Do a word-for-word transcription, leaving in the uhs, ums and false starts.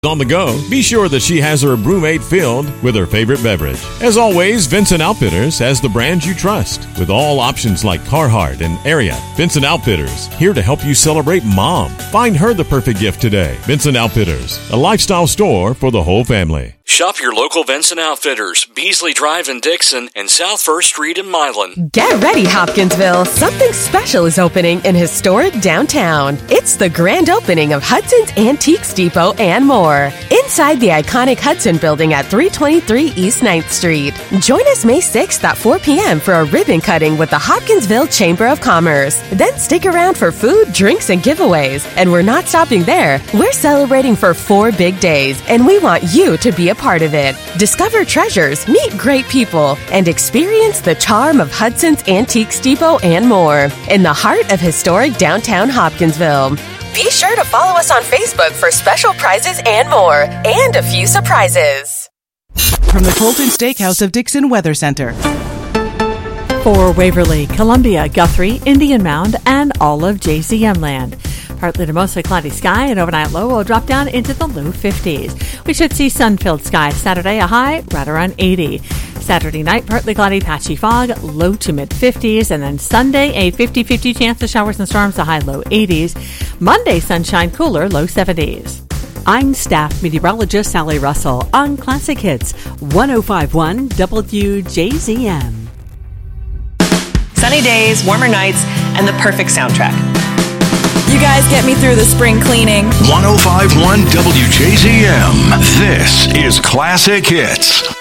On the go, be sure that she has her brewmate filled with her favorite beverage. As always, Vincent Outfitters has the brands you trust, with all options like Carhartt and Ariat. Vincent Outfitters, here to help you celebrate Mom. Find her the perfect gift today. Vincent Outfitters, a lifestyle store for the whole family. Shop your local Vincent Outfitters, Beasley Drive in Dixon, and South First Street in Milan. Get ready, Hopkinsville. Something special is opening in historic downtown. It's the grand opening of Hudson's Antiques Depot and more. Inside the iconic Hudson building at three twenty-three East ninth Street. Join us May sixth at four p.m. for a ribbon cutting with the Hopkinsville Chamber of Commerce. Then stick around for food, drinks, and giveaways. And we're not stopping there. We're celebrating for four big days, and we want you to be a part of it. Discover treasures, meet great people, and experience the charm of Hudson's Antiques Depot and more in the heart of historic downtown Hopkinsville. Be sure to follow us on Facebook for special prizes and more, and a few surprises. From the Colton Steakhouse of Dixon Weather Center. For Waverly, Columbia, Guthrie, Indian Mound, and all of J Z M land. Partly to mostly cloudy sky, and overnight low will drop down into the low fifties. We should see sun-filled skies Saturday, a high right around eighty. Saturday night, partly cloudy, patchy fog, low to mid-fifties. And then Sunday, a fifty-fifty chance of showers and storms, a high low eighties. Monday, sunshine, cooler, low seventies. I'm staff meteorologist Sally Russell on Classic Hits, one oh five point one W J Z M. Sunny days, warmer nights, and the perfect soundtrack. You guys get me through the spring cleaning. one oh five point one W J Z M. This is Classic Hits.